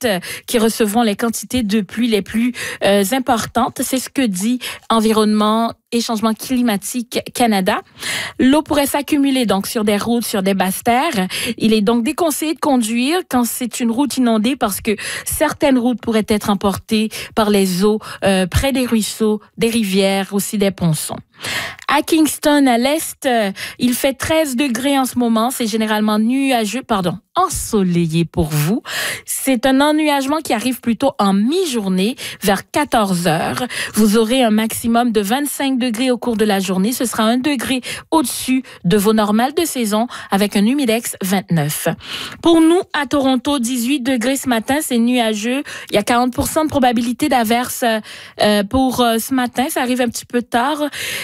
qui recevront les quantités de pluie les plus importantes. C'est ce que dit Environnement et Changement climatique Canada. L'eau pourrait s'accumuler donc sur des routes, sur des basses terres. Il est donc déconseillé de conduire quand c'est une route inondée parce que certaines routes pourraient être emportées par les eaux près des ruisseaux, des rivières, aussi des ponçons. À Kingston, à l'est, il fait 13 degrés en ce moment. C'est généralement ensoleillé pour vous. C'est un ennuagement qui arrive plutôt en mi-journée, vers 14 heures. Vous aurez un maximum de 25 degrés au cours de la journée. Ce sera 1 degré au-dessus de vos normales de saison avec un humidex 29. Pour nous, à Toronto, 18 degrés ce matin, c'est nuageux. Il y a 40% de probabilité d'averse pour ce matin. Ça arrive un petit peu tard.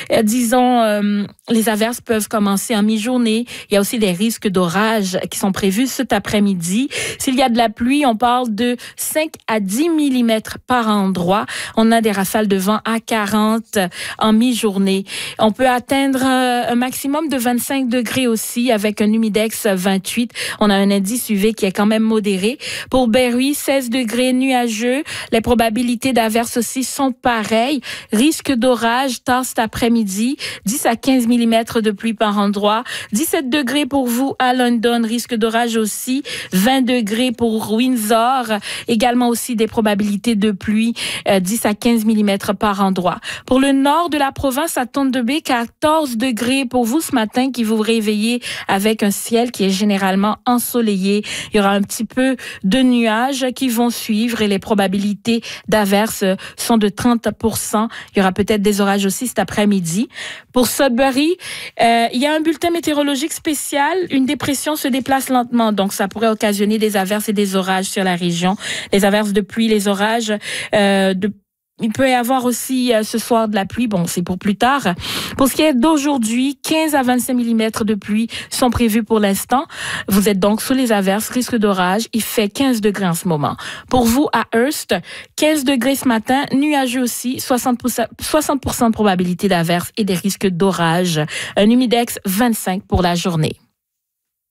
Les averses peuvent commencer en mi-journée. Il y a aussi des risques d'orage qui sont prévus cet après-midi. S'il y a de la pluie, on parle de 5 à 10 mm par endroit. On a des rafales de vent à 40 en mi-journée. On peut atteindre un maximum de 25 degrés aussi avec un humidex 28. On a un indice UV qui est quand même modéré. Pour Barrie, 16 degrés nuageux. Les probabilités d'averses aussi sont pareilles. Risque d'orage tard cet après-midi. 10 à 15 mm de pluie par endroit. 17 degrés pour vous à London, risque d'orage aussi. 20 degrés pour Windsor. Également aussi des probabilités de pluie, 10 à 15 mm par endroit. Pour le nord de la province, à Thunder Bay, 14 degrés pour vous ce matin qui vous réveillez avec un ciel qui est généralement ensoleillé. Il y aura un petit peu de nuages qui vont suivre et les probabilités d'averses sont de 30%. Il y aura peut-être des orages aussi cet après-midi. Pour Sudbury, il y a un bulletin météorologique spécial. Une dépression se déplace lentement, donc ça pourrait occasionner des averses et des orages sur la région. Les averses de pluie, les orages il peut y avoir aussi ce soir de la pluie. Bon, c'est pour plus tard. Pour ce qui est d'aujourd'hui, 15 à 25 mm de pluie sont prévus pour l'instant. Vous êtes donc sous les averses, risque d'orage. Il fait 15 degrés en ce moment. Pour vous, à Hearst, 15 degrés ce matin, nuageux aussi, 60% de probabilité d'averses et des risques d'orage. Un humidex 25 pour la journée.